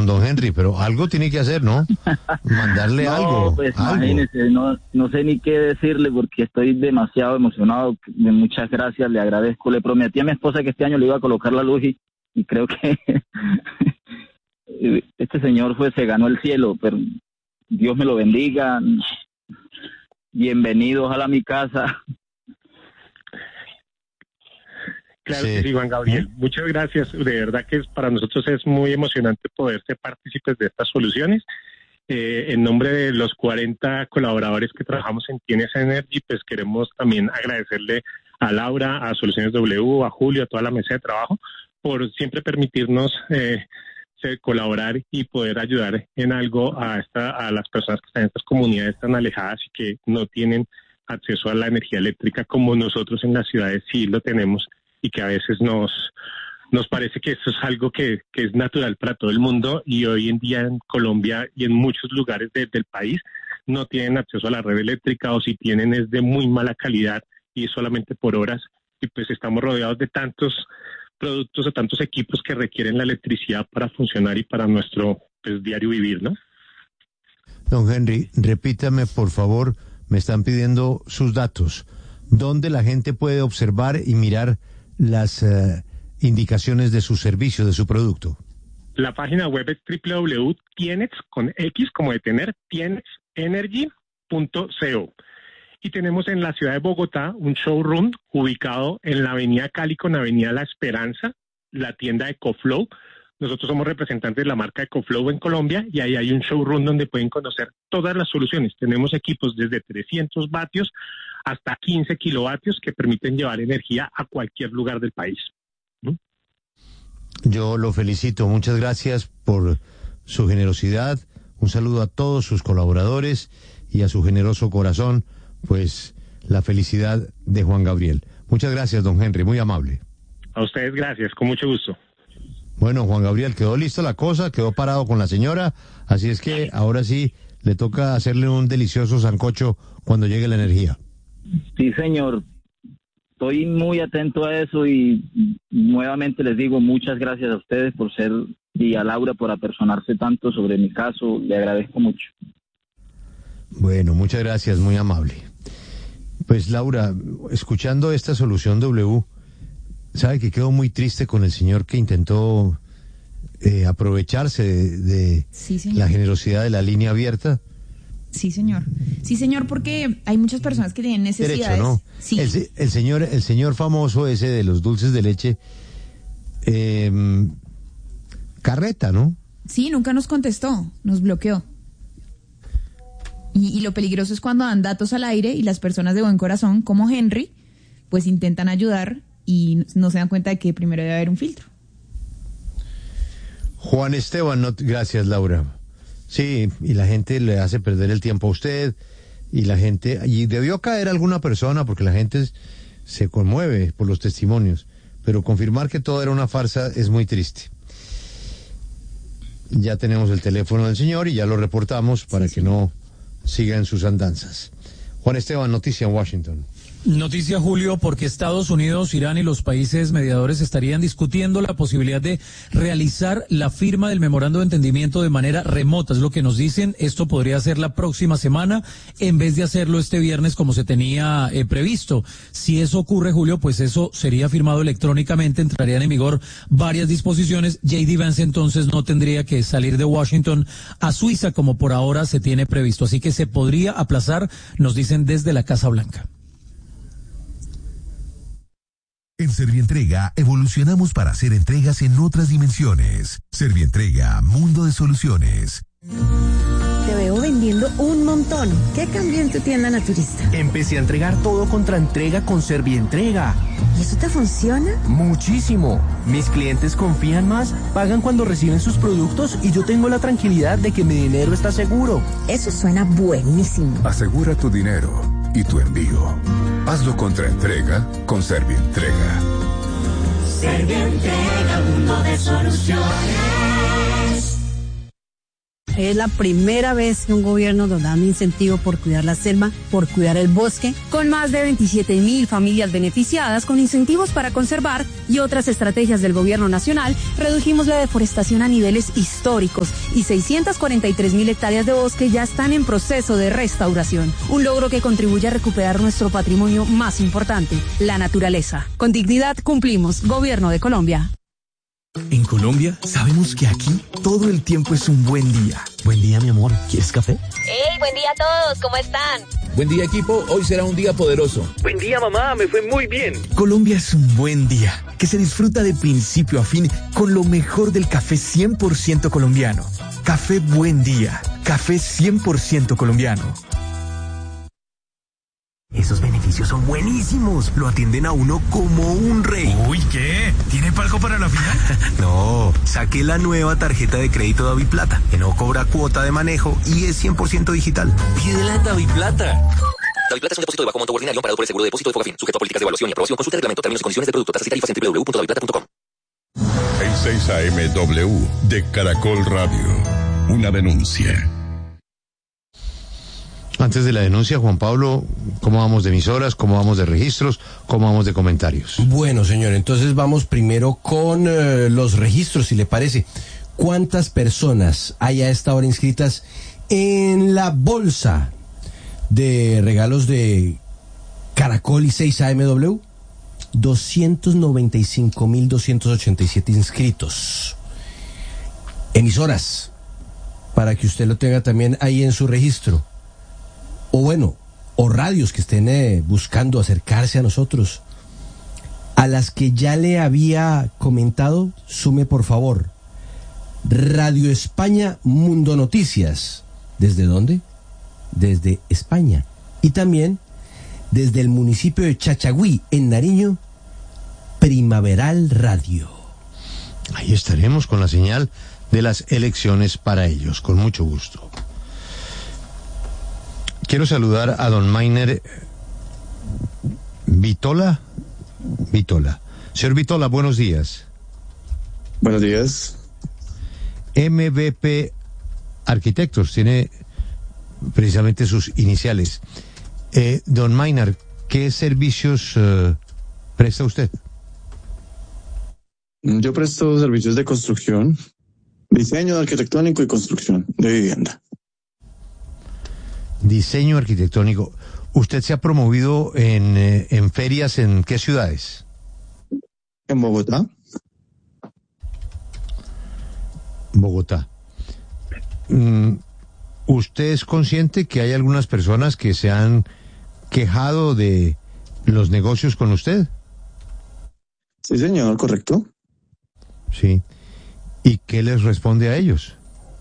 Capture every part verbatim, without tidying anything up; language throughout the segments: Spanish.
con don Henry, pero algo tiene que hacer, ¿no? Mandarle no, algo. Pues algo. imagínese, no, no sé ni qué decirle porque estoy demasiado emocionado. Muchas gracias, le agradezco. Le prometí a mi esposa que este año le iba a colocar la luz y, y creo que este señor fue, se ganó el cielo, pero Dios me lo bendiga. Bienvenido, ojalá a mi casa. Claro Sí. que sí, Juan Gabriel. Muchas gracias. De verdad que es, para nosotros es muy emocionante poder ser partícipes de estas soluciones. Eh, en nombre de los cuarenta colaboradores que trabajamos en T N S Energy, pues queremos también agradecerle a Laura, a Soluciones W, a Julio, a toda la mesa de trabajo, por siempre permitirnos eh, ser, colaborar y poder ayudar en algo a, esta, a las personas que están en estas comunidades tan alejadas y que no tienen acceso a la energía eléctrica como nosotros en las ciudades sí lo tenemos, y que a veces nos nos parece que eso es algo que, que es natural para todo el mundo, y hoy en día en Colombia y en muchos lugares de, del país no tienen acceso a la red eléctrica, o si tienen es de muy mala calidad y es solamente por horas, y pues estamos rodeados de tantos productos o tantos equipos que requieren la electricidad para funcionar y para nuestro pues, diario vivir, ¿no? Don Henry, repítame por favor, me están pidiendo sus datos. ¿Dónde la gente puede observar y mirar las uh, indicaciones de su servicio, de su producto? La página web es doble u doble u doble u punto tienets, con X como de tener, tienets energy punto co. Y tenemos en la ciudad de Bogotá un showroom ubicado en la avenida Cali con avenida La Esperanza, la tienda EcoFlow. Nosotros somos representantes de la marca EcoFlow en Colombia, y ahí hay un showroom donde pueden conocer todas las soluciones. Tenemos equipos desde trescientos vatios hasta quince kilovatios que permiten llevar energía a cualquier lugar del país. ¿Mm? Yo lo felicito, muchas gracias por su generosidad, un saludo a todos sus colaboradores y a su generoso corazón, pues la felicidad de Juan Gabriel. Muchas gracias, don Henry, muy amable. A ustedes gracias, con mucho gusto. Bueno, Juan Gabriel, quedó lista la cosa, quedó parado con la señora, así es que ahora sí le toca hacerle un delicioso sancocho cuando llegue la energía. Sí, señor. Estoy muy atento a eso y nuevamente les digo muchas gracias a ustedes por ser, y a Laura por apersonarse tanto sobre mi caso. Le agradezco mucho. Bueno, muchas gracias, muy amable. Pues Laura, escuchando esta solución W, sabe que quedo muy triste con el señor que intentó eh, aprovecharse de, de sí, la generosidad de la línea abierta. Sí, señor. Sí, señor, porque hay muchas personas que tienen necesidades. Derecho, ¿no? Sí. El, el señor, el señor famoso ese de los dulces de leche, eh, Carreta, ¿no? Sí, nunca nos contestó, nos bloqueó. Y, y lo peligroso es cuando dan datos al aire y las personas de buen corazón, como Henry, pues intentan ayudar y no se dan cuenta de que primero debe haber un filtro. Juan Esteban, no, gracias, Laura. Sí, y la gente le hace perder el tiempo a usted, y la gente, y debió caer alguna persona porque la gente se conmueve por los testimonios, pero confirmar que todo era una farsa es muy triste. Ya tenemos el teléfono del señor y ya lo reportamos para sí, que sí. no siga en sus andanzas. Juan Esteban, noticia en Washington. Noticia, Julio, porque Estados Unidos, Irán y los países mediadores estarían discutiendo la posibilidad de realizar la firma del memorando de entendimiento de manera remota. Es lo que nos dicen. Esto podría ser la próxima semana en vez de hacerlo este viernes como se tenía eh, previsto. Si eso ocurre, Julio, pues eso sería firmado electrónicamente. Entrarían en vigor varias disposiciones. J D Vance entonces no tendría que salir de Washington a Suiza como por ahora se tiene previsto. Así que se podría aplazar, nos dicen desde la Casa Blanca. En Servientrega evolucionamos para hacer entregas en otras dimensiones. Servientrega, mundo de soluciones. Te veo vendiendo un montón. ¿Qué cambió en tu tienda naturista? Empecé a entregar todo contra entrega con Servientrega. ¿Y eso te funciona? Muchísimo. Mis clientes confían más, pagan cuando reciben sus productos y yo tengo la tranquilidad de que mi dinero está seguro. Eso suena buenísimo. Asegura tu dinero y tu envío. Hazlo contra entrega con Servientrega. Servientrega, mundo de soluciones. Es la primera vez que un gobierno nos da un incentivo por cuidar la selva, por cuidar el bosque. Con más de veintisiete mil familias beneficiadas con incentivos para conservar y otras estrategias del gobierno nacional, redujimos la deforestación a niveles históricos y seiscientas cuarenta y tres mil hectáreas de bosque ya están en proceso de restauración. Un logro que contribuye a recuperar nuestro patrimonio más importante, la naturaleza. Con dignidad cumplimos. Gobierno de Colombia. En Colombia sabemos que aquí todo el tiempo es un buen día. Buen día, mi amor. ¿Quieres café? ¡Hey, buen día a todos! ¿Cómo están? Buen día, equipo. Hoy será un día poderoso. Buen día, mamá. Me fue muy bien. Colombia es un buen día que se disfruta de principio a fin con lo mejor del café cien por ciento colombiano. Café Buen Día. Café cien por ciento colombiano. Esos beneficios son buenísimos. Lo atienden a uno como un rey. Uy, ¿qué? ¿Tiene palco para la final? No, saqué la nueva tarjeta de crédito DaviPlata, que no cobra cuota de manejo y es cien por ciento digital. Pídela en DaviPlata. DaviPlata es un depósito de bajo monto ordinario parado por el seguro de depósito de Fogafín, sujeto a políticas de evaluación y aprobación. Consulta el reglamento, términos y condiciones del producto, tasas y tarifas en doble u doble u doble u punto daviplata punto com. En seis A M W de Caracol Radio. Una denuncia. Antes de la denuncia, Juan Pablo, ¿cómo vamos de emisoras? ¿Cómo vamos de registros? ¿Cómo vamos de comentarios? Bueno, señor, entonces vamos primero con eh, los registros, si le parece. ¿Cuántas personas hay a esta hora inscritas en la bolsa de regalos de Caracol y seis A M W? doscientos noventa y cinco mil doscientos ochenta y siete inscritos. Emisoras, para que usted lo tenga también ahí en su registro. O bueno, o radios que estén eh, buscando acercarse a nosotros. A las que ya le había comentado, sume por favor. Radio España Mundo Noticias. ¿Desde dónde? Desde España. Y también desde el municipio de Chachagüí, en Nariño, Primaveral Radio. Ahí estaremos con la señal de las elecciones para ellos, con mucho gusto. Quiero saludar a don Mainer Vitola. Vitola. Señor Vitola, buenos días. Buenos días. M V P Arquitectos, tiene precisamente sus iniciales. Eh, don Mainer, ¿qué servicios eh, presta usted? Yo presto servicios de construcción, diseño arquitectónico y construcción de vivienda. Diseño arquitectónico. ¿Usted se ha promovido en, eh, en ferias en qué ciudades? En Bogotá. Bogotá. Mm, ¿usted es consciente que hay algunas personas que se han quejado de los negocios con usted? Sí, señor, correcto. Sí. ¿Y qué les responde a ellos?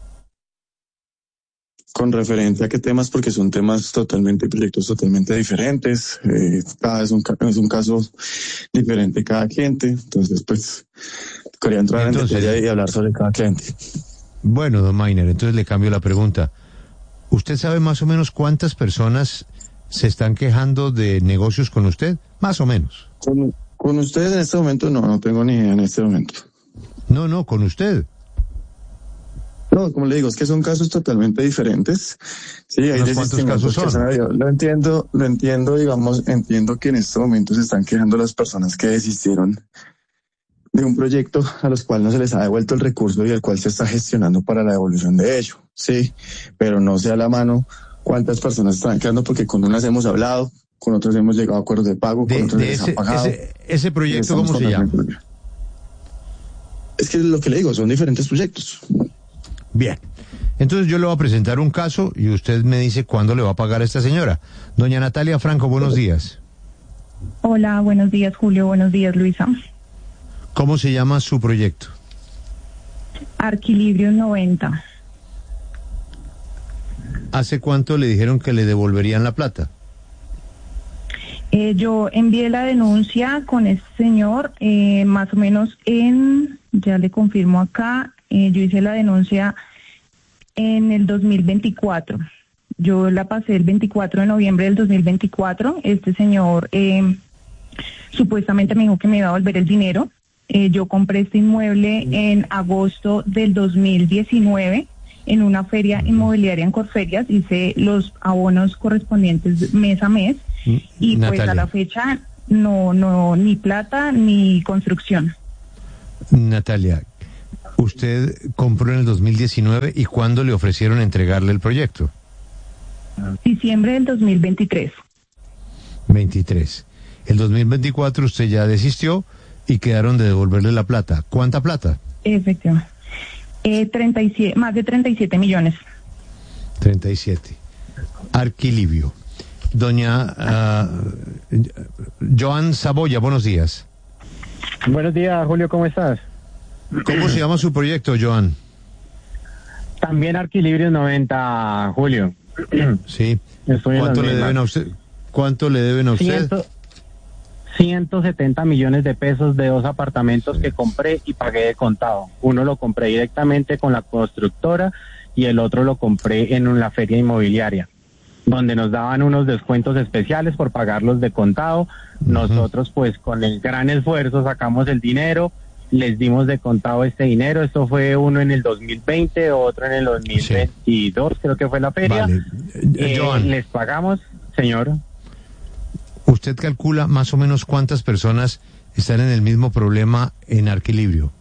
Con referencia a qué temas, porque son temas totalmente, proyectos totalmente diferentes, eh, cada es un, es un caso diferente cada cliente, entonces pues quería entrar entonces, en detalle y hablar sobre cada cliente. Bueno, don Mainer, entonces le cambio la pregunta. ¿Usted sabe más o menos cuántas personas se están quejando de negocios con usted? Más o menos. Con, con ustedes en este momento no, no tengo ni idea en este momento. No, no, con usted. No, como le digo, es que son casos totalmente diferentes. Sí, hay ¿Cuántos casos son? Lo entiendo, lo entiendo, digamos, entiendo que en este momento se están quejando las personas que desistieron de un proyecto a los cuales no se les ha devuelto el recurso y el cual se está gestionando para la devolución de ello. Sí, pero no sé a la mano cuántas personas están quedando, porque con unas hemos hablado, con otras hemos llegado a acuerdos de pago, con de, otras de les ese, han pagado. Ese, ese proyecto, ¿cómo se llama? Es que lo que le digo, son diferentes proyectos. Bien, entonces yo le voy a presentar un caso y usted me dice cuándo le va a pagar a esta señora. Doña Natalia Franco, buenos días. Hola, buenos días Julio, buenos días Luisa. ¿Cómo se llama su proyecto? Arquilibrios noventa. ¿Hace cuánto le dijeron que le devolverían la plata? Eh, yo envié la denuncia con este señor, eh, más o menos en, ya le confirmo acá, eh, yo hice la denuncia en el dos mil veinticuatro. Yo la pasé el veinticuatro de noviembre del dos mil veinticuatro. Este señor eh, supuestamente me dijo que me iba a devolver el dinero. Eh, yo compré este inmueble en agosto del dos mil diecinueve en una feria inmobiliaria en Corferias, hice los abonos correspondientes mes a mes y Natalia. pues a la fecha no, no, ni plata ni construcción. Natalia, usted compró en el dos mil diecinueve y ¿cuándo le ofrecieron entregarle el proyecto? Diciembre del dos mil veintitrés. veintitrés. El dos mil veinticuatro usted ya desistió y quedaron de devolverle la plata. ¿Cuánta plata? Efectivamente. Eh, treinta y siete, más de treinta y siete millones. treinta y siete. Arquilivio. Doña uh, Joan Saboya, buenos días. Buenos días, Julio, ¿cómo estás? ¿Cómo se llama su proyecto, Joan? También Arquilibrio noventa, Julio. Sí. Estoy en ¿Cuánto las le mismas. deben a usted? ¿Cuánto le deben a usted? Ciento- ciento setenta millones de pesos de dos apartamentos que compré y pagué de contado. Uno lo compré directamente con la constructora y el otro lo compré en una feria inmobiliaria, donde nos daban unos descuentos especiales por pagarlos de contado. Uh-huh. Nosotros pues con el gran esfuerzo sacamos el dinero, les dimos de contado este dinero. Esto fue uno en el dos mil veinte, otro en el dos mil veintidós, sí. Creo que fue la feria. Vale. Eh, Joan, les pagamos, señor. ¿usted calcula más o menos cuántas personas están en el mismo problema en Arquilibrio?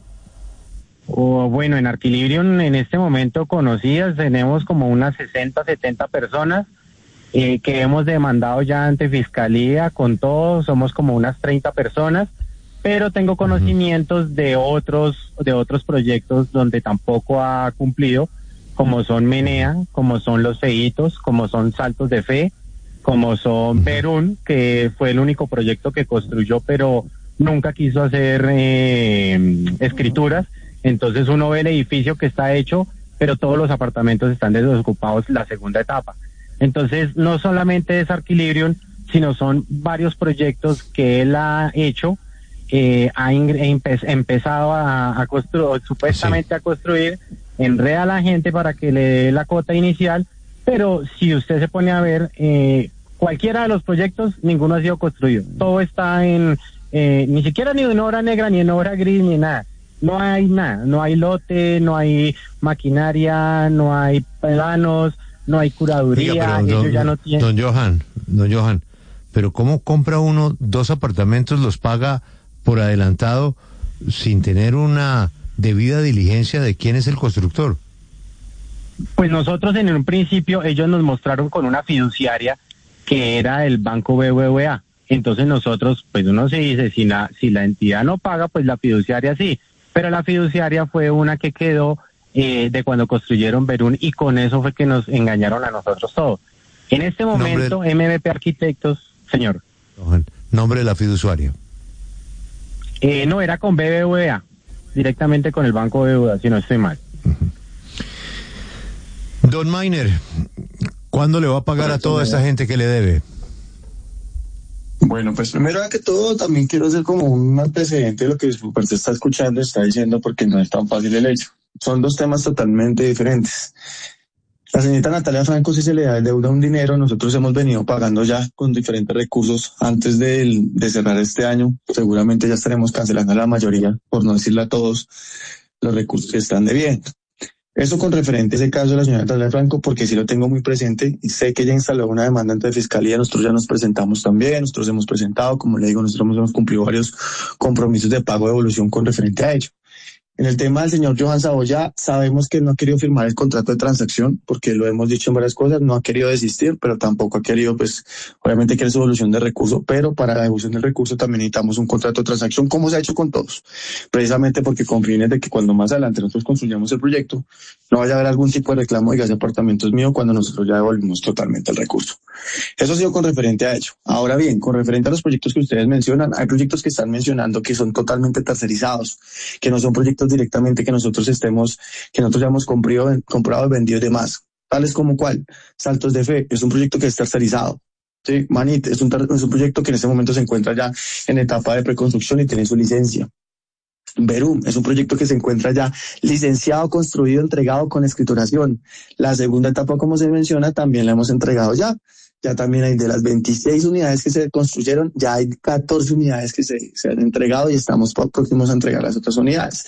Oh, bueno, en Arquilibrio en este momento conocidas tenemos como unas sesenta, setenta personas eh, que hemos demandado ya ante Fiscalía con todo, somos como unas treinta personas, pero tengo conocimientos uh-huh. de otros de otros proyectos donde tampoco ha cumplido, como son Menea, como son Los Feitos, como son Saltos de Fe, como son Perún, que fue el único proyecto que construyó, pero nunca quiso hacer eh, escrituras. Entonces uno ve el edificio que está hecho, pero todos los apartamentos están desocupados la segunda etapa. Entonces no solamente es Arquilibrium, sino son varios proyectos que él ha hecho, eh, ha empe empezado a, a construir, supuestamente sí. a construir, enreda a la gente para que le dé la cuota inicial. Pero si usted se pone a ver, eh, cualquiera de los proyectos, ninguno ha sido construido. Todo está en, eh, ni siquiera ni en obra negra, ni en obra gris, ni nada. No hay nada, no hay lote, no hay maquinaria, no hay planos, no hay curaduría. Diga, pero, ellos don, ya no tienen... don Johan, don Johan, pero ¿cómo compra uno dos apartamentos, los paga por adelantado sin tener una debida diligencia de quién es el constructor? Pues nosotros en un principio ellos nos mostraron con una fiduciaria que era el Banco B B V A. Entonces nosotros, pues uno se dice, si la, si la entidad no paga, pues la fiduciaria sí. Pero la fiduciaria fue una que quedó eh, de cuando construyeron Verún y con eso fue que nos engañaron a nosotros todos. En este momento, nombre... M V P Arquitectos, señor. Nombre de la fiduciaria. Eh, no, era con B B V A, directamente con el Banco B B V A, si no estoy mal. Uh-huh. Don Mainer, ¿cuándo le va a pagar a toda esta gente que le debe? Bueno, pues primero que todo también quiero hacer como un antecedente de lo que su parte está escuchando, está diciendo, porque no es tan fácil el hecho. Son dos temas totalmente diferentes. La señorita Natalia Franco, si se le da deuda un dinero, nosotros hemos venido pagando ya con diferentes recursos antes de, de cerrar este año. Seguramente ya estaremos cancelando a la mayoría, por no decirle a todos, los recursos que están debiendo. Eso con referente a ese caso de la señora Natalia Franco, porque sí lo tengo muy presente y sé que ella instaló una demanda ante Fiscalía. Nosotros ya nos presentamos también, nosotros hemos presentado, como le digo, nosotros hemos cumplido varios compromisos de pago de evolución con referente a ello. En el tema del señor Johan Saboya, sabemos que no ha querido firmar el contrato de transacción, porque lo hemos dicho en varias cosas, no ha querido desistir, pero tampoco ha querido, pues, obviamente quiere su devolución de recurso, pero para la devolución del recurso también necesitamos un contrato de transacción, como se ha hecho con todos, precisamente porque con fines de que cuando más adelante nosotros construyamos el proyecto, no vaya a haber algún tipo de reclamo de ese apartamento es mío cuando nosotros ya devolvimos totalmente el recurso. Eso ha sido con referente a ello. Ahora bien, con referente a los proyectos que ustedes mencionan, hay proyectos que están mencionando que son totalmente tercerizados, que no son proyectos directamente que nosotros estemos, que nosotros ya hemos comprado, comprado y vendido y demás. Tales como cuál, Saltos de Fe, es un proyecto que es tercerizado. Sí, Manit es un, es un proyecto que en este momento se encuentra ya en etapa de preconstrucción y tiene su licencia. Verum es un proyecto que se encuentra ya licenciado, construido, entregado con escrituración. La segunda etapa, como se menciona, también la hemos entregado ya. Ya también hay de las veintiséis unidades que se construyeron, ya hay catorce unidades que se, se han entregado y estamos próximos a entregar las otras unidades.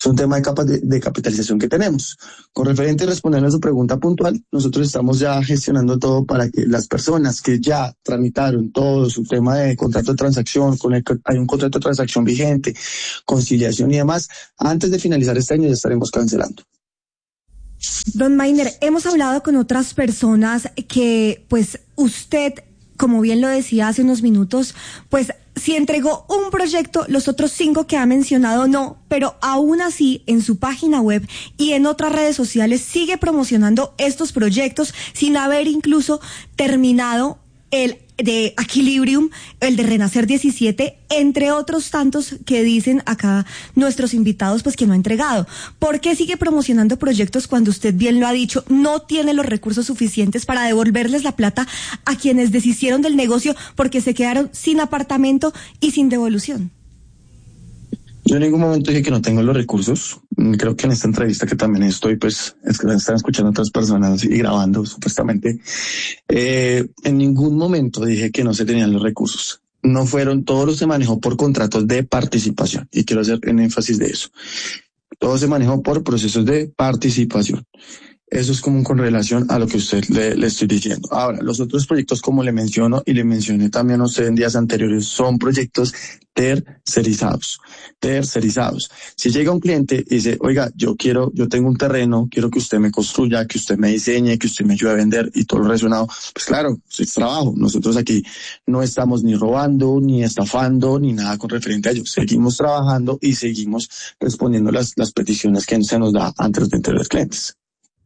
Es un tema de, capa de, de capitalización que tenemos. Con referente a responder a su pregunta puntual, nosotros estamos ya gestionando todo para que las personas que ya tramitaron todo su tema de contrato de transacción, con el, hay un contrato de transacción vigente, conciliación y demás, antes de finalizar este año ya estaremos cancelando. Don Mayner, hemos hablado con otras personas que, pues, usted, como bien lo decía hace unos minutos, pues, si entregó un proyecto, los otros cinco que ha mencionado no, pero aún así, en su página web y en otras redes sociales sigue promocionando estos proyectos sin haber incluso terminado el de Equilibrium, el de Renacer diecisiete, entre otros tantos que dicen acá nuestros invitados, pues que no ha entregado. ¿Por qué sigue promocionando proyectos cuando usted bien lo ha dicho, no tiene los recursos suficientes para devolverles la plata a quienes deshicieron del negocio porque se quedaron sin apartamento y sin devolución? Yo en ningún momento dije que no tengo los recursos. Creo que en esta entrevista que también estoy, pues, es que están escuchando otras personas y grabando, supuestamente. Eh, en ningún momento dije que no se tenían los recursos. No fueron, todo se manejó por contratos de participación. Y quiero hacer un énfasis de eso. Todo se manejó por procesos de participación. Eso es como con relación a lo que usted le, le estoy diciendo. Ahora, los otros proyectos, como le menciono y le mencioné también a usted en días anteriores, son proyectos tercerizados, tercerizados. Si llega un cliente y dice, oiga, yo quiero, yo tengo un terreno, quiero que usted me construya, que usted me diseñe, que usted me ayude a vender y todo lo relacionado, pues claro, es trabajo. Nosotros aquí no estamos ni robando, ni estafando, ni nada con referente a ello. Seguimos trabajando y seguimos respondiendo las, las peticiones que se nos da antes de entregar clientes.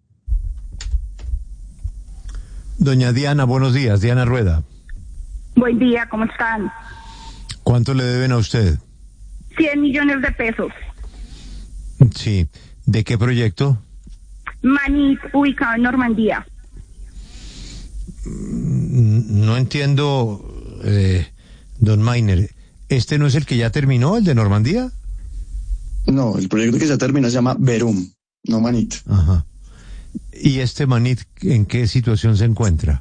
Doña Diana, buenos días. Diana Rueda. Buen día, ¿cómo están? ¿Cuánto le deben a usted? cien millones de pesos. Sí. ¿De qué proyecto? Manit, ubicado en Normandía. No entiendo, eh, don Mayner. ¿Este no es el que ya terminó, el de Normandía? No, el proyecto que ya terminó se llama Verum, no Manit. Ajá. ¿Y este Manit en qué situación se encuentra?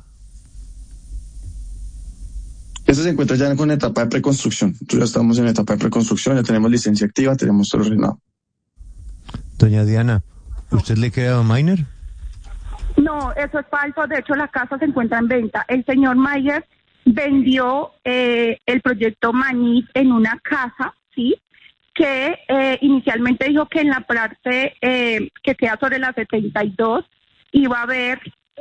Este se encuentra ya con etapa de preconstrucción. Entonces ya estamos en etapa de preconstrucción, ya tenemos licencia activa, tenemos todo ordenado. Doña Diana, ¿usted le cree a don Mayner? No, eso es falso. De hecho, la casa se encuentra en venta. El señor Mayer vendió eh, el proyecto Manit en una casa, ¿sí? que eh, inicialmente dijo que en la parte eh, que queda sobre la setenta y dos iba a haber,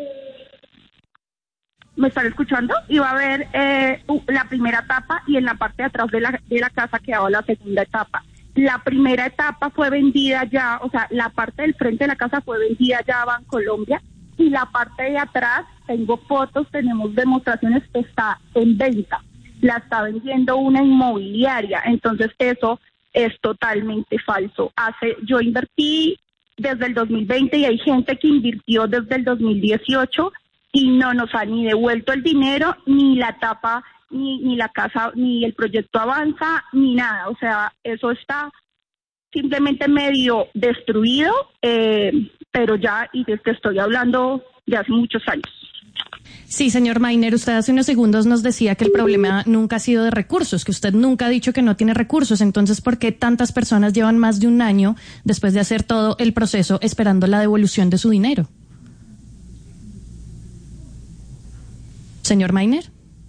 ¿me están escuchando? Iba a haber eh, la primera etapa y en la parte de atrás de la, de la casa quedaba la segunda etapa. La primera etapa fue vendida ya, o sea, la parte del frente de la casa fue vendida ya a Bancolombia y la parte de atrás, tengo fotos, tenemos demostraciones, está en venta. La está vendiendo una inmobiliaria, entonces eso es totalmente falso. Hace, yo invertí desde el dos mil veinte y hay gente que invirtió desde el dos mil dieciocho y no nos ha ni devuelto el dinero, ni la etapa, ni, ni la casa, ni el proyecto avanza, ni nada. O sea, eso está simplemente medio destruido, eh, pero ya, y te estoy hablando de hace muchos años. Sí, señor Mayner, usted hace unos segundos nos decía que el problema nunca ha sido de recursos, que usted nunca ha dicho que no tiene recursos. Entonces, ¿por qué tantas personas llevan más de un año después de hacer todo el proceso esperando la devolución de su dinero? Señor Mayner.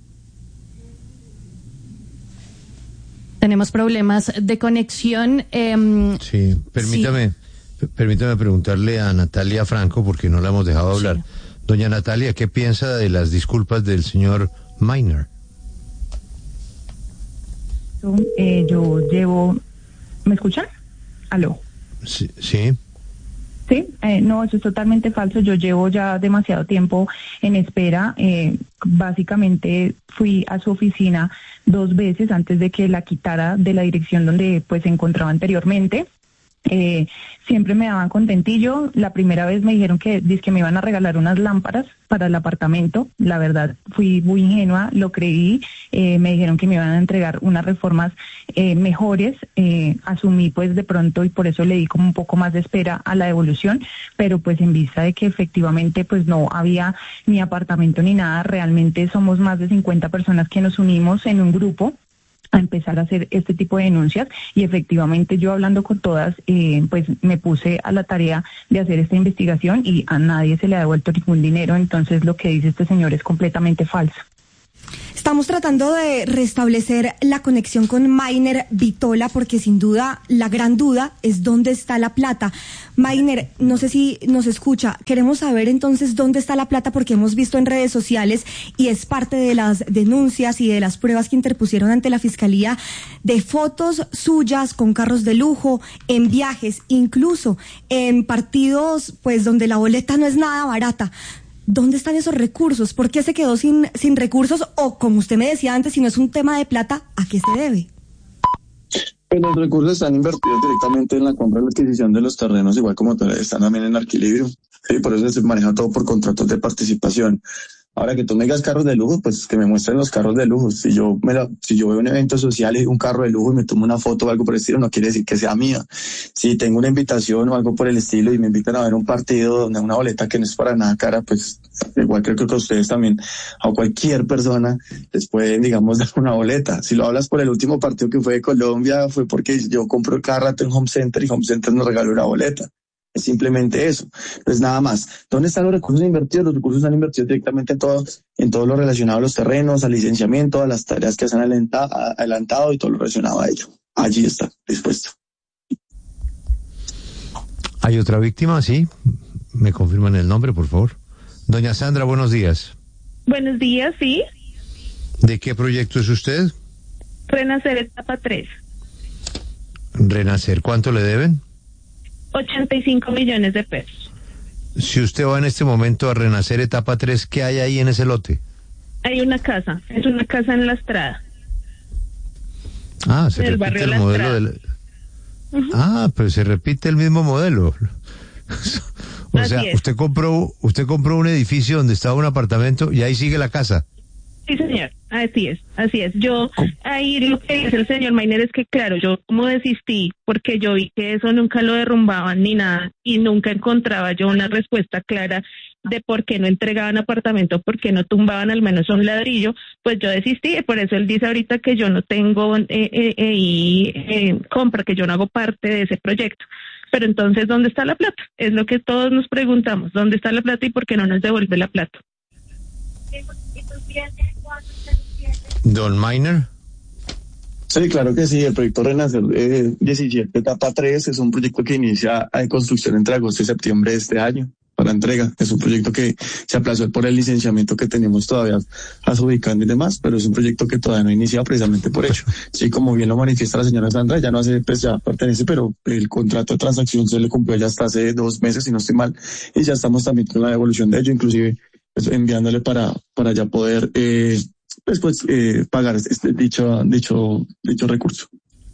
Tenemos problemas de conexión. Eh, sí, permítame, sí. permítame preguntarle a Natalia Franco, porque no la hemos dejado hablar. Sí. Doña Natalia, ¿qué piensa de las disculpas del señor Mayner? Eh, yo llevo... ¿Me escuchan? ¿Aló? Sí. Sí, sí eh, no, eso es totalmente falso. Yo llevo ya demasiado tiempo en espera. Eh, básicamente fui a su oficina dos veces antes de que la quitara de la dirección donde pues se encontraba anteriormente. Eh, siempre me daban contentillo. La primera vez me dijeron que, que me iban a regalar unas lámparas para el apartamento. La verdad, fui muy ingenua, lo creí. Eh, me dijeron que me iban a entregar unas reformas eh, mejores. Eh, asumí pues de pronto y por eso le di como un poco más de espera a la devolución, pero pues en vista de que efectivamente pues no había ni apartamento ni nada, realmente somos más de cincuenta personas que nos unimos en un grupo a empezar a hacer este tipo de denuncias, y efectivamente yo hablando con todas, eh, pues me puse a la tarea de hacer esta investigación y a nadie se le ha devuelto ningún dinero, entonces lo que dice este señor es completamente falso. Estamos tratando de restablecer la conexión con Mainer Vitola porque sin duda la gran duda es dónde está la plata. Mainer, no sé si nos escucha, queremos saber entonces dónde está la plata porque hemos visto en redes sociales y es parte de las denuncias y de las pruebas que interpusieron ante la Fiscalía de fotos suyas con carros de lujo, en viajes, incluso en partidos pues donde la boleta no es nada barata. ¿Dónde están esos recursos? ¿Por qué se quedó sin, sin recursos? O, como usted me decía antes, si no es un tema de plata, ¿a qué se debe? Pues los recursos están invertidos directamente en la compra y la adquisición de los terrenos, igual como están también en Arquilibrio. Sí, por eso se maneja todo por contratos de participación. Ahora que tú me digas carros de lujo, pues que me muestren los carros de lujo. Si yo me la, si yo veo un evento social y un carro de lujo y me tomo una foto o algo por el estilo, no quiere decir que sea mía. Si tengo una invitación o algo por el estilo y me invitan a ver un partido donde una boleta que no es para nada cara, pues igual creo que a ustedes también, a cualquier persona les pueden, digamos, dar una boleta. Si lo hablas por el último partido que fue de Colombia, fue porque yo compro cada rato en Home Center y Home Center nos regaló una boleta. Es simplemente eso, pues nada más. ¿Dónde están los recursos invertidos? Los recursos están invertidos directamente en todo, en todo lo relacionado a los terrenos, al licenciamiento, a las tareas que se han adelantado y todo lo relacionado a ello. Allí está, dispuesto. ¿Hay otra víctima? Sí. ¿Me confirman el nombre, por favor? Doña Sandra, buenos días. Buenos días, sí. ¿De qué proyecto es usted? Renacer etapa tres. Renacer, ¿cuánto le deben? ochenta y cinco millones de pesos. Si usted va en este momento a Renacer etapa tres, ¿qué hay ahí en ese lote? Hay una casa, es una casa en La Estrada. Ah, se repite barrio el La modelo Estrada. del... Uh-huh. Ah, pero se repite el mismo modelo. O Así sea, es. usted compró, usted compró un edificio donde estaba un apartamento y ahí sigue la casa. Sí, señor, así es, así es. Yo, ahí lo que dice el señor Mainer es que, claro, yo como desistí, porque yo vi que eso nunca lo derrumbaban ni nada, y nunca encontraba yo una respuesta clara de por qué no entregaban apartamento, por qué no tumbaban al menos un ladrillo, pues yo desistí, y por eso él dice ahorita que yo no tengo eh, eh, eh, y, eh, compra, que yo no hago parte de ese proyecto. Pero entonces, ¿dónde está la plata? Es lo que todos nos preguntamos, ¿dónde está la plata y por qué no nos devuelve la plata? Don Mainer. Sí, claro que sí. El proyecto Renacer eh, diecisiete, etapa tres, es un proyecto que inicia de construcción entre agosto y septiembre de este año para entrega. Es un proyecto que se aplazó por el licenciamiento que tenemos todavía adjudicando y demás, pero es un proyecto que todavía no ha iniciado precisamente por ello. Sí, como bien lo manifiesta la señora Sandra, ya no hace, pues ya pertenece, pero el contrato de transacción se le cumplió ya hasta hace dos meses, si no estoy mal, y ya estamos también con la devolución de ello, inclusive pues, enviándole para, para ya poder, eh, después eh, pagar este dicho dicho dicho recurso.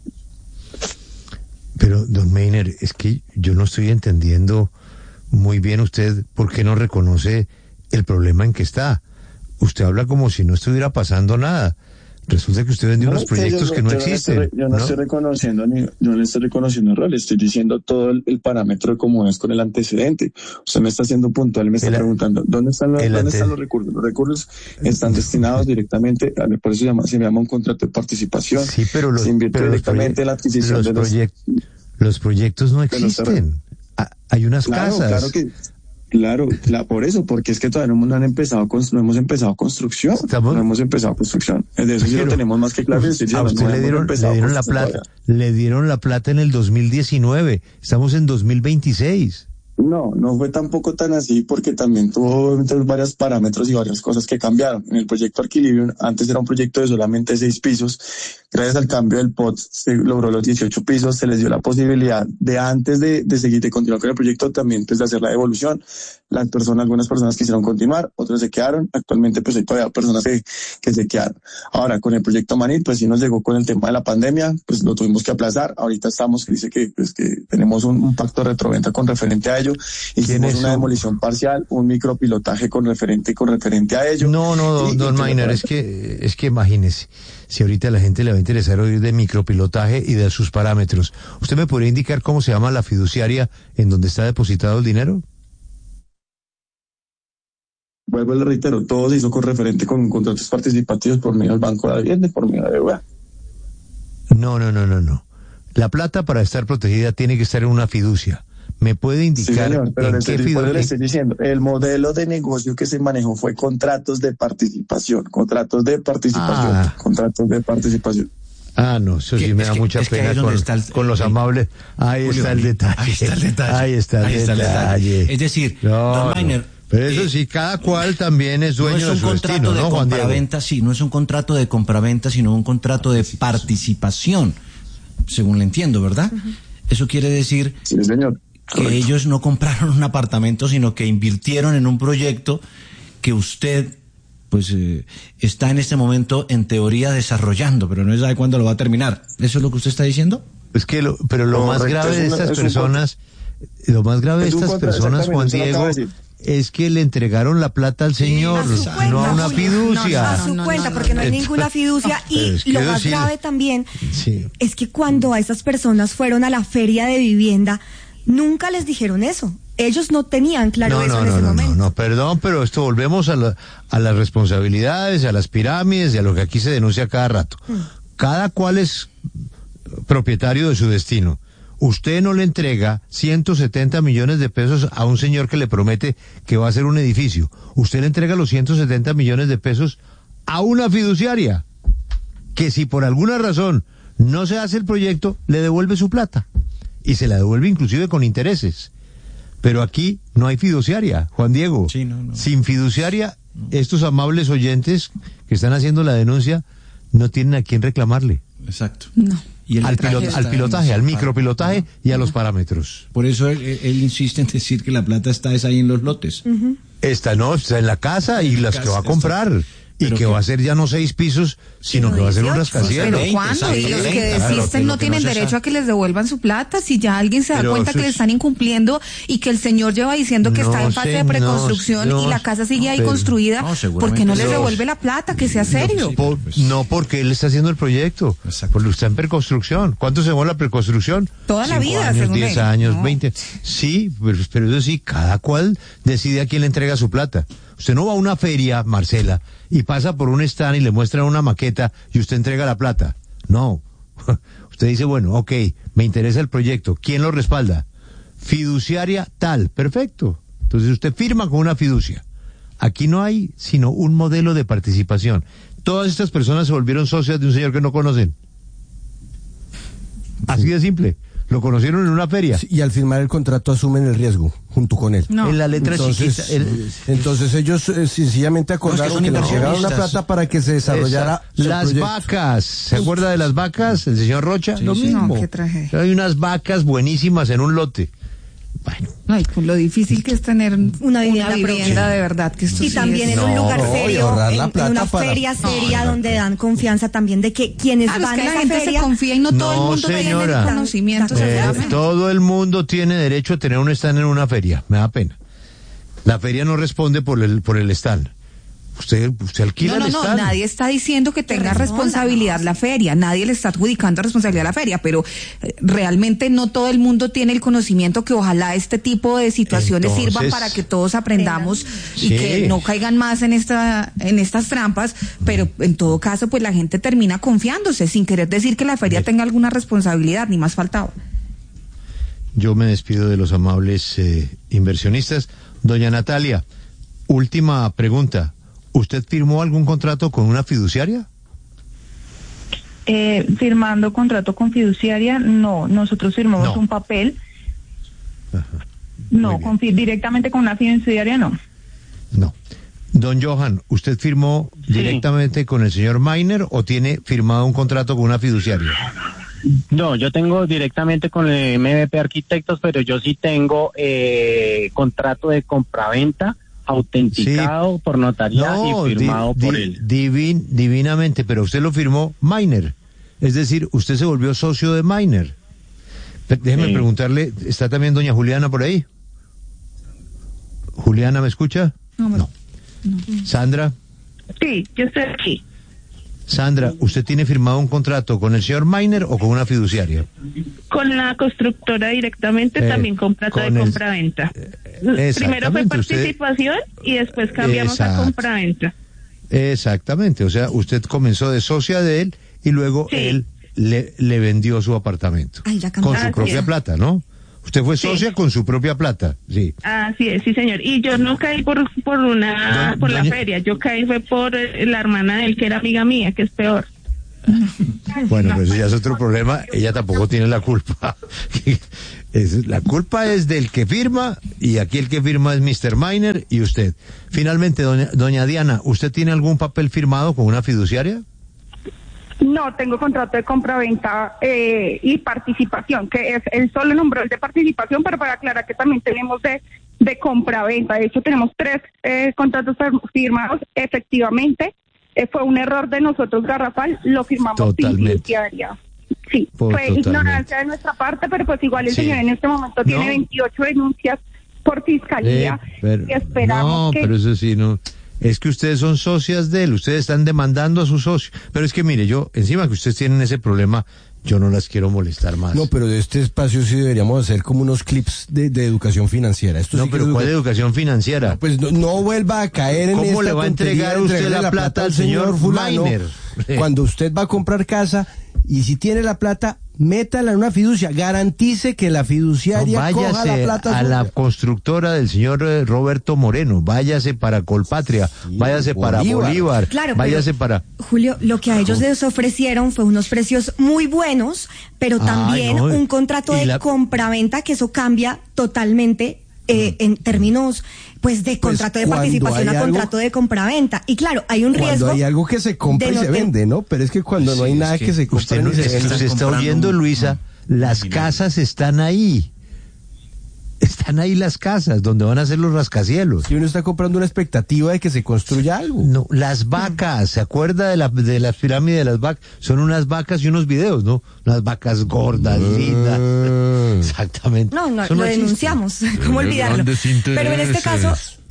Pero, don Mainer, es que yo no estoy entendiendo muy bien usted por qué no reconoce el problema en que está. Usted habla como si no estuviera pasando nada. Resulta que usted vendió No, unos proyectos yo, que no yo existen. No estoy, yo no, ¿no? estoy reconociendo ni, yo no le estoy reconociendo el rol, le estoy diciendo todo el, el parámetro de cómo es con el antecedente. Usted me está haciendo puntual, me está el, preguntando, ¿dónde están los, ¿dónde ante... están los recursos? Los recursos están destinados directamente, a, por eso se llama, se llama un contrato de participación. Sí, pero los, se invierte pero directamente en la adquisición los de los, proyect, los proyectos no existen. Ah, hay unas claro, casas. Claro que Claro, la, por eso, porque es que todavía no, no han empezado, con, no hemos empezado construcción, ¿Estamos? no hemos empezado construcción. De eso sí lo tenemos más que claro. Pues, decir, a no, usted no le dieron, le dieron la plata, todavía. le dieron la plata en el dos mil diecinueve, estamos en dos mil veintiséis. No, no fue tampoco tan así porque también tuvo varios parámetros y varias cosas que cambiaron. En el proyecto Arquilibrio, antes era un proyecto de solamente seis pisos. Gracias al cambio del P O T se logró los dieciocho pisos, se les dio la posibilidad de antes de, de seguir, de continuar con el proyecto, también pues de hacer la devolución. Las personas, algunas personas quisieron continuar, otras se quedaron. Actualmente pues hay todavía personas que, que se quedaron. Ahora con el proyecto Manit pues sí nos llegó con el tema de la pandemia, pues lo tuvimos que aplazar. Ahorita estamos, que dice que pues que tenemos un, un pacto de retroventa con referente a ello. Hicimos una demolición parcial, un micropilotaje con referente con referente a ello. No, no, don, don Mainer, es que es que imagínese, si ahorita a la gente le va a interesar oír de micropilotaje y de sus parámetros, ¿usted me podría indicar cómo se llama la fiduciaria en donde está depositado el dinero? Vuelvo y le reitero, todo se hizo con referente con contratos participativos por medio del Banco de la Vivienda y por medio de U E A. No, no, no, no, no. La plata para estar protegida tiene que estar en una fiducia. ¿Me puede indicar sí, señor, pero en le qué estoy, fiducia? le estoy diciendo, el modelo de negocio que se manejó fue contratos de participación, contratos de participación, Ah. contratos de participación. Ah, no, eso sí Que- me es da que- mucha es que ahí pena es donde con, está el- con los el- amables. Ahí Julio, está el detalle. ahí está el detalle. Ahí está el Ahí está el detalle. detalle. Es decir, No, don no. Mainer, Pero eso eh, sí, cada cual también es dueño no es de un su contrato destino, de ¿no, Juan Diego? compraventa, sí, no es un contrato de compraventa, sino un contrato de participación, según le entiendo, ¿verdad? Eso quiere decir sí, señor. que Correcto. ellos no compraron un apartamento, sino que invirtieron en un proyecto que usted pues eh, está en este momento en teoría desarrollando, pero no sabe cuándo lo va a terminar. ¿Eso es lo que usted está diciendo? Es que lo, pero lo más Correcto, grave de es una- estas es un personas, lo más grave de es un estas contra- personas, Juan exactamente, eso lo Diego, acaba de decir. es que le entregaron la plata al señor, A su cuenta, no a una Julio. fiducia. A su cuenta, porque no hay ninguna fiducia. Pero Y es que lo eso más sí- grave también Sí. es que cuando a esas personas fueron a la feria de vivienda, nunca les dijeron eso. Ellos no tenían claro No, eso no, en no, ese no, momento. no, no, perdón, pero esto volvemos a, la- a las responsabilidades, a las pirámides y a lo que aquí se denuncia cada rato. Cada cual es propietario de su destino. Usted no le entrega ciento setenta millones de pesos a un señor que le promete que va a hacer un edificio. Usted le entrega los ciento setenta millones de pesos a una fiduciaria que si por alguna razón no se hace el proyecto, le devuelve su plata. Y se la devuelve inclusive con intereses. Pero aquí no hay fiduciaria, Juan Diego. Sí, no, no. Sin fiduciaria, estos amables oyentes que están haciendo la denuncia no tienen a quién reclamarle. Exacto. No. Y el Al, letraje pilot- está al en pilotaje, esa al parte. micropilotaje y a los parámetros. Por eso él, él- él insiste en decir que la plata está es ahí en los lotes. Esta no, está en la casa y las que va a casa, comprar. Y pero que que- va a ser ya no seis pisos, sino que va a ser un rascacielos. Pero veinte, ¿cuándo? Y los que veinte, claro, desisten que no lo que tienen no se derecho sabe. a que les devuelvan su plata. Si ya alguien se da Pero cuenta eso que le es- están incumpliendo y que el señor lleva diciendo que No, está en fase de señor, preconstrucción no, y la casa sigue ahí pero- construida, no, ¿por seguramente qué no les no. devuelve la plata? Que sea serio. sí. Por- pues. no porque él está haciendo el proyecto, Exacto. porque está en preconstrucción. ¿Cuánto se demora la preconstrucción? Toda la Cinco vida, años, según diez él. años, No. veinte. Sí, pero, pero eso sí, cada cual decide a quién le entrega su plata. Usted no va a una feria, Marcela, y pasa por un stand y le muestran una maqueta y usted entrega la plata. No. Usted dice, bueno, ok, me interesa el proyecto. ¿Quién lo respalda? Fiduciaria tal. Perfecto. Entonces usted firma con una fiducia. Aquí no hay sino un modelo de participación. Todas estas personas se volvieron socias de un señor que no conocen. Así de simple. Lo conocieron en una feria. Y al firmar el contrato asumen el riesgo junto con él. No. En la letra Entonces, chiquita. el- entonces ellos eh, sencillamente acordaron son que les llegaba una inversionistas. plata para que se desarrollara Esa- el las proyecto. vacas. ¿Se acuerda de las vacas? El señor Rocha. Lo sí. mismo. No, qué tragedia. Hay unas vacas buenísimas en un lote. Bueno. Ay, con lo difícil que es tener Una vivienda propia. de verdad. Que esto Y sí también es- en un No, lugar no, y serio, ahorrar la en, en plata una para- feria seria No, no, donde dan confianza también de que quienes Claro, es van que a la esa gente feria se confía y no, todo el No, mundo tiene señora. el conocimiento. Eh, Eh, seguramente. todo el mundo tiene derecho a tener un stand en una feria. Me da pena. La feria no responde por el por el stand. Usted, usted alquila No, no, el no, stand. nadie está diciendo que tenga responda, responsabilidad no. la feria, nadie le está adjudicando responsabilidad a la feria, pero eh, realmente no todo el mundo tiene el conocimiento que ojalá este tipo de situaciones Entonces- sirvan para que todos aprendamos y Sí. que no caigan más en esta en estas trampas, pero en todo caso pues la gente termina confiándose sin querer decir que la feria tenga alguna responsabilidad, ni más faltaba. Yo me despido de los amables eh, inversionistas. Doña Natalia, última pregunta. ¿Usted firmó algún contrato con una fiduciaria? Eh, firmando contrato con fiduciaria, no, nosotros firmamos No. un papel. Ajá. No, Muy bien. con fi- directamente con una fiduciaria no. No. Don Johan, ¿usted firmó directamente con el señor Miner o tiene firmado un contrato con una fiduciaria? No, yo tengo directamente con el M V P Arquitectos, pero yo sí tengo eh, contrato de compraventa autenticado por notaría y firmado di- por di- él. divin- divinamente, pero usted lo firmó Miner. Es decir, usted se volvió socio de Miner. Pe- Déjeme Sí. preguntarle, ¿está también doña Juliana por ahí? ¿Juliana me escucha? No. Sandra, Sí, yo estoy aquí. Sandra, ¿usted tiene firmado un contrato con el señor Miner o con una fiduciaria? Con la constructora directamente, Eh, también con plata con de el- compraventa. Primero fue exactamente, usted- participación y después cambiamos Exacto. a compraventa. Exactamente, o sea, usted comenzó de socia de él y luego Sí. él le, le vendió su apartamento. Ay, ya cambió. Con su Así propia es. plata, ¿no? Usted fue Sí. socia con su propia plata, sí. Así es, sí, señor. Y yo no caí por, por una, Do- por la doña- feria, yo caí fue por eh, la hermana de él, que era amiga mía, que es peor. Bueno, pues eso ya es otro problema. Ella tampoco tiene la culpa. Es- la culpa es del que firma, y aquí el que firma es mister Miner y usted. Finalmente, doña, doña Diana, ¿usted tiene algún papel firmado con una fiduciaria? No, tengo contrato de compra-venta eh, y participación, que es el solo nombre el de participación, pero para aclarar que también tenemos de, de compra-venta. De hecho, tenemos tres eh, contratos firmados. Efectivamente, eh, fue un error de nosotros, garrafal, lo firmamos Totalmente. sin fiduciaria. Sí, Por- fue totalmente. ignorancia de nuestra parte, pero pues igual el Sí. señor en este momento tiene No. veintiocho denuncias por fiscalía Eh, pero- y esperamos no, que... pero eso sí, no. Es que ustedes son socias de él, ustedes están demandando a su socio. Pero es que mire, yo, encima que ustedes tienen ese problema, yo no las quiero molestar más. No, pero de este espacio sí deberíamos hacer como unos clips de, de educación financiera. Esto No, sí que pero es ¿cuál educa- educación financiera? Pues no, no vuelva a caer en ¿Cómo esta le va a tontería entregar de usted entregarle la plata al señor fulano Miner? cuando usted va a comprar casa y si tiene la plata, métala en una fiducia, garantice que la No, fiduciaria coja la váyase plata a suya. la constructora del señor eh, Roberto Moreno, váyase para Colpatria, váyase para Bolívar. Bolívar, Claro, váyase pero- para... Julio, lo que a ellos les ofrecieron fue unos precios muy buenos, pero Ay, también no, un contrato y de la- compraventa, que eso cambia totalmente eh, en términos pues de Pues, contrato de cuando participación hay a algo- contrato de compraventa. Y claro, hay un Cuando riesgo. hay algo que se compra de y no se ten- vende, ¿no? Pero es que cuando no hay Sí, nada es que, que se compra Usted, no, ni se es que vende. usted está comprando oyendo, un- Luisa, las maquinaria. casas están ahí. Están ahí las casas donde van a ser los rascacielos. Si uno está comprando una expectativa de que se construya algo. No, las vacas, ¿se acuerda de la de las pirámides de las vacas? Son unas vacas y unos videos, ¿no? Unas vacas gordas, lindas. Exactamente. No, no, Eso lo existe. denunciamos. ¿Cómo olvidarlo? grandes Pero en este caso,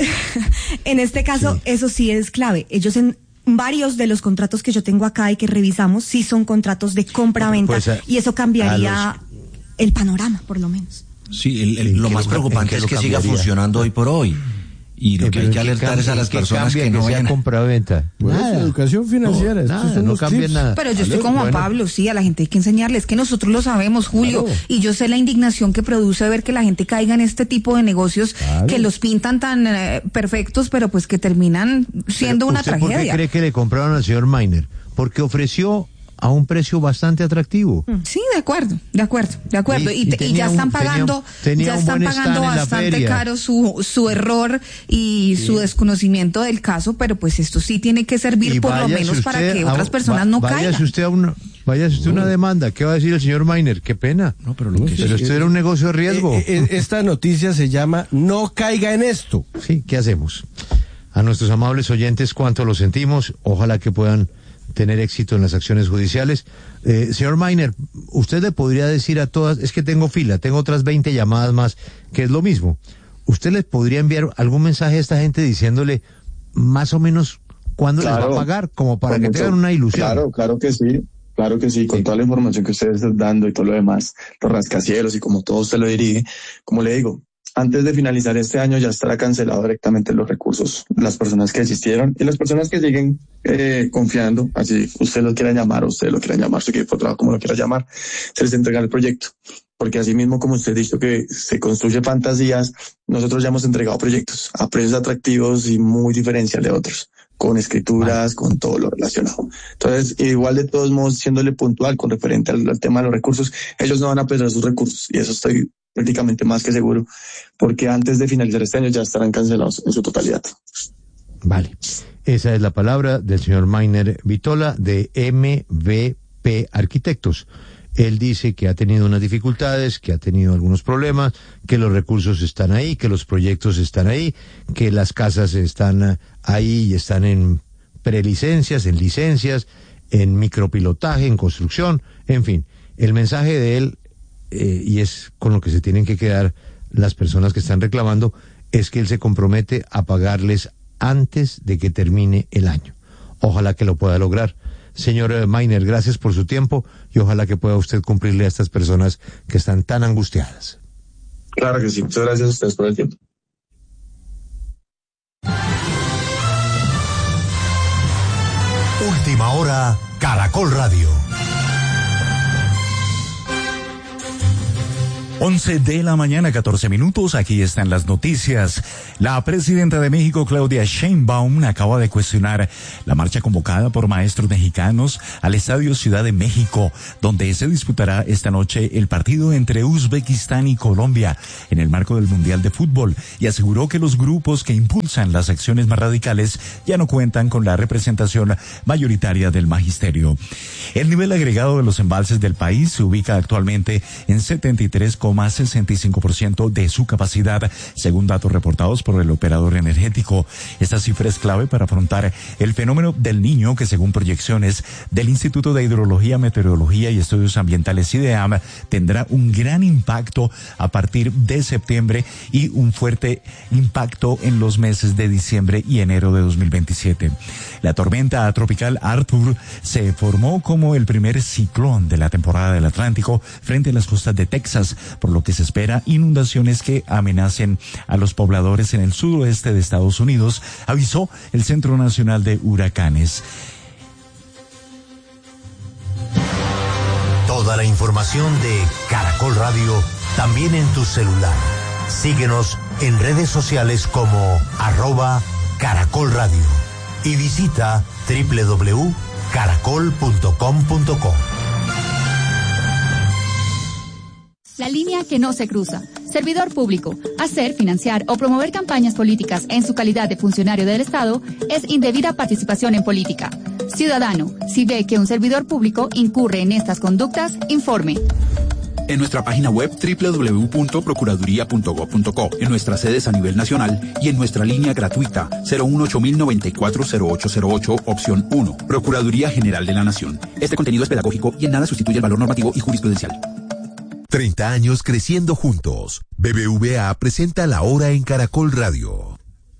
en este caso, eso sí es clave. Ellos en varios de los contratos que yo tengo acá y que revisamos, sí son contratos de compra-venta, Pues a- y eso cambiaría a el panorama, por lo menos. Sí, el- el- ¿En lo qué más lo- preocupante en qué es lo que siga cambiaría? funcionando hoy por hoy. Y lo Eh, que pero hay que ¿en qué alertar es a cambia- las en qué personas cambia que no sea vayan a... compraventa? Pues, Nada. educación financiera, No, estos nada, son no los cambia clips. nada. Pero yo estoy con Juan Bueno. Pablo, sí, a la gente hay que enseñarles, que nosotros lo sabemos, Julio, Claro. y yo sé la indignación que produce ver que la gente caiga en este tipo de negocios Claro. que los pintan tan eh, perfectos, pero pues que terminan siendo una ¿Usted por qué tragedia. cree que le compraron al señor Miner? Porque ofreció a un precio bastante atractivo. Sí, de acuerdo, de acuerdo, de acuerdo. Y- Y, y te- y tenía ya un- están tenía- pagando, tenía ya un están buen pagando stand en la bastante feria. caro su, su error y su desconocimiento del caso, pero pues esto sí tiene que servir Y por lo váyase menos para usted que a- otras personas va- no váyase caigan. usted a una, váyase usted a una demanda. ¿Qué va a decir el señor Miner? Qué pena. No, pero lo que Pero sí- esto era un negocio de riesgo. Eh, eh, esta noticia se llama No caiga en esto. Sí, ¿qué hacemos? A nuestros amables oyentes, cuánto lo sentimos. Ojalá que puedan tener éxito en las acciones judiciales. Eh, señor Miner, usted le podría decir a todas, es que tengo fila, tengo otras veinte llamadas más, que es lo mismo. ¿Usted les podría enviar algún mensaje a esta gente diciéndole más o menos cuándo les va Claro, a pagar? Como para con que mucho- tengan una ilusión. Claro, claro que sí. Claro que sí, con toda la información que ustedes están dando y todo lo demás, los rascacielos y como todo usted lo dirige, como le digo, antes de finalizar este año ya estará cancelado directamente los recursos, las personas que existieron y las personas que siguen eh, confiando, así usted lo quiera llamar, o usted lo quiera llamar, su equipo de trabajo, como lo quiera llamar, se les entrega el proyecto. Porque así mismo, como usted ha dicho que se construye fantasías, nosotros ya hemos entregado proyectos a precios atractivos y muy diferencial de otros, con escrituras, con todo lo relacionado. Entonces, igual de todos modos, siéndole puntual con referente al, al tema de los recursos, ellos no van a perder sus recursos y eso estoy prácticamente más que seguro, porque antes de finalizar este año ya estarán cancelados en su totalidad. Vale. Esa es la palabra del señor Miner Vitola de M V P Arquitectos. Él dice que ha tenido unas dificultades, que ha tenido algunos problemas, que los recursos están ahí, que los proyectos están ahí, que las casas están ahí y están en prelicencias, en licencias, en micropilotaje, en construcción, en fin. El mensaje de él, eh, y es con lo que se tienen que quedar las personas que están reclamando, es que él se compromete a pagarles antes de que termine el año. Ojalá que lo pueda lograr. Señor Miner, gracias por su tiempo y ojalá que pueda usted cumplirle a estas personas que están tan angustiadas. Claro que sí. Muchas gracias a ustedes por el tiempo. Última hora, Caracol Radio. once de la mañana, catorce minutos, aquí están las noticias. La presidenta de México, Claudia Sheinbaum, acaba de cuestionar la marcha convocada por maestros mexicanos al Estadio Ciudad de México, donde se disputará esta noche el partido entre Uzbekistán y Colombia en el marco del Mundial de Fútbol, y aseguró que los grupos que impulsan las acciones más radicales ya no cuentan con la representación mayoritaria del magisterio. El nivel agregado de los embalses del país se ubica actualmente en setenta y tres coma sesenta y cinco por ciento de su capacidad, según datos reportados por el operador energético. Esta cifra es clave para afrontar el fenómeno del Niño, que según proyecciones del Instituto de Hidrología, Meteorología y Estudios Ambientales IDEAM tendrá un gran impacto a partir de septiembre y un fuerte impacto en los meses de diciembre y enero de dos mil veintisiete. La tormenta tropical Arthur se formó como el primer ciclón de la temporada del Atlántico frente a las costas de Texas, por lo que se espera inundaciones que amenacen a los pobladores en el suroeste de Estados Unidos, avisó el Centro Nacional de Huracanes. Toda la información de Caracol Radio también en tu celular. Síguenos en redes sociales como arroba Caracol Radio y visita doble u doble u doble u punto caracol punto com punto co. La línea que no se cruza. Servidor público. Hacer, financiar o promover campañas políticas en su calidad de funcionario del Estado es indebida participación en política. Ciudadano, si ve que un servidor público incurre en estas conductas, informe. En nuestra página web doble u doble u doble u punto procuraduría punto gob punto co, en nuestras sedes a nivel nacional y en nuestra línea gratuita cero uno ocho mil noventa y cuatro cero ocho cero ocho, opción uno. Procuraduría General de la Nación. Este contenido es pedagógico y en nada sustituye el valor normativo y jurisprudencial. treinta años creciendo juntos. B B V A presenta La Hora en Caracol Radio.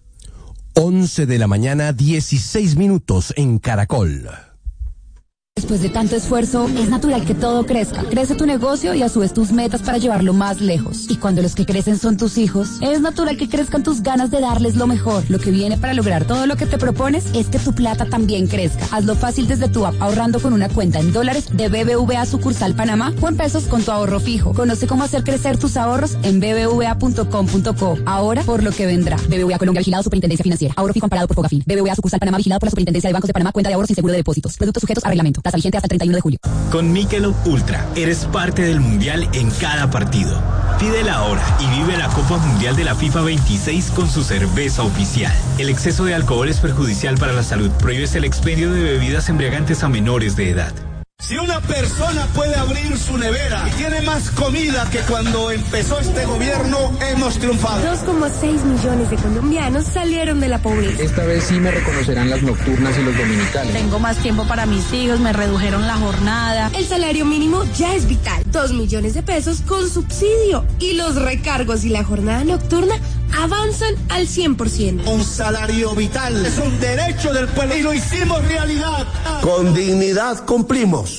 once de la mañana, dieciséis minutos en Caracol. Después de tanto esfuerzo, es natural que todo crezca. Crece tu negocio y a su vez tus metas para llevarlo más lejos. Y cuando los que crecen son tus hijos, es natural que crezcan tus ganas de darles lo mejor. Lo que viene para lograr todo lo que te propones es que tu plata también crezca. Hazlo fácil desde tu app, ahorrando con una cuenta en dólares de B B V A sucursal Panamá o en pesos con tu ahorro fijo. Conoce cómo hacer crecer tus ahorros en b b v a punto com punto co. Ahora por lo que vendrá. B B V A Colombia, vigilado Superintendencia Financiera. Ahorro fijo amparado por Fogafín. B B V A sucursal Panamá, vigilado por la Superintendencia de Bancos de Panamá. Cuenta de ahorros sin seguro de depósitos. Productos sujetos a reglamento. Tasa vigente hasta el treinta y uno de julio. Con Michelob Ultra, eres parte del Mundial en cada partido. Pídela ahora y vive la Copa Mundial de la FIFA veintiséis con su cerveza oficial. El exceso de alcohol es perjudicial para la salud. Prohíbes el expendio de bebidas embriagantes a menores de edad. Si una persona puede abrir su nevera y tiene más comida que cuando empezó este gobierno, hemos triunfado. dos coma seis millones de colombianos salieron de la pobreza. Esta vez sí me reconocerán las nocturnas y los dominicales. Tengo más tiempo para mis hijos, me redujeron la jornada. El salario mínimo ya es vital. Dos millones de pesos con subsidio. Y los recargos y la jornada nocturna avanzan al cien por ciento. Un salario vital es un derecho del pueblo y lo hicimos realidad. Con dignidad cumplimos.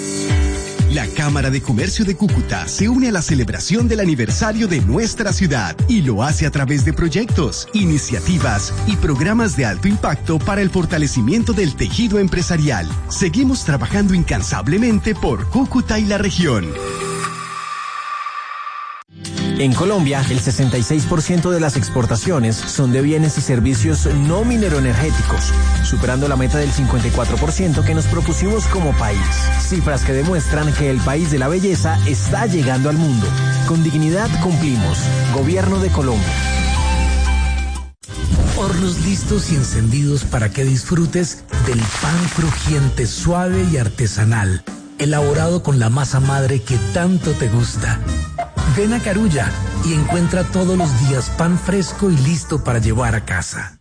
La Cámara de Comercio de Cúcuta se une a la celebración del aniversario de nuestra ciudad y lo hace a través de proyectos, iniciativas y programas de alto impacto para el fortalecimiento del tejido empresarial. Seguimos trabajando incansablemente por Cúcuta y la región. En Colombia, el sesenta y seis por ciento de las exportaciones son de bienes y servicios no mineroenergéticos, superando la meta del cincuenta y cuatro por ciento que nos propusimos como país. Cifras que demuestran que el país de la belleza está llegando al mundo. Con dignidad cumplimos. Gobierno de Colombia. Hornos listos y encendidos para que disfrutes del pan crujiente, suave y artesanal, elaborado con la masa madre que tanto te gusta. Ven a Carulla y encuentra todos los días pan fresco y listo para llevar a casa.